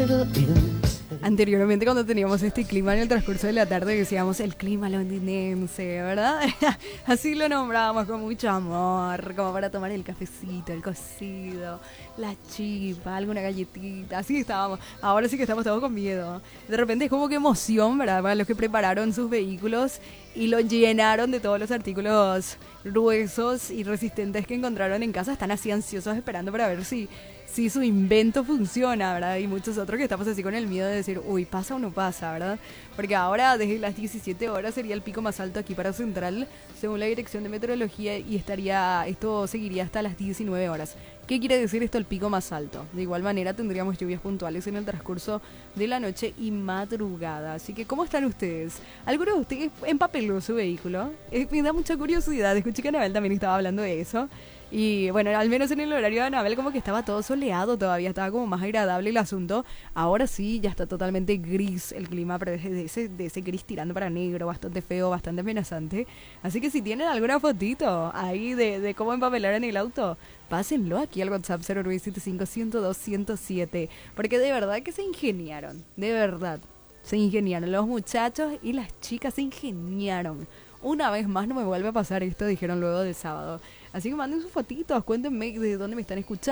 Anteriormente, cuando teníamos este clima en el transcurso de la tarde, decíamos el clima londinense, ¿verdad? Así lo nombrábamos con mucho amor, como para tomar el cafecito, el cocido, la chipa, alguna galletita, así estábamos. Ahora sí que estamos todos con miedo. De repente es como que emoción, ¿verdad? Para los que prepararon sus vehículos y lo llenaron de todos los artículos gruesos y resistentes que encontraron en casa, están así ansiosos esperando para ver si su invento funciona, ¿verdad? Y muchos otros que estamos así con el miedo de decir, uy, ¿pasa o no pasa, verdad? Porque ahora desde las 17 horas sería el pico más alto aquí para Central, según la Dirección de Meteorología, y esto seguiría hasta las 19 horas. ¿Qué quiere decir esto, el pico más alto? De igual manera tendríamos lluvias puntuales en el transcurso de la noche y madrugada. Así que, ¿cómo están ustedes? ¿Alguno de ustedes empapeló su vehículo? Me da mucha curiosidad. Escuché que Anabel también estaba hablando de eso. Y bueno, al menos en el horario de Anabel como que estaba todo soleado todavía, estaba como más agradable el asunto. Ahora sí, ya está totalmente gris el clima, pero de ese gris tirando para negro, bastante feo, bastante amenazante. Así que si tienen alguna fotito ahí de cómo empapelar en el auto, pásenlo aquí al WhatsApp 0975-102-107. Porque de verdad que se ingeniaron, de verdad. Se ingeniaron los muchachos y las chicas, se ingeniaron. Una vez más no me vuelve a pasar esto, dijeron luego del sábado. Así que manden sus fotitos, cuéntenme de dónde me están escuchando.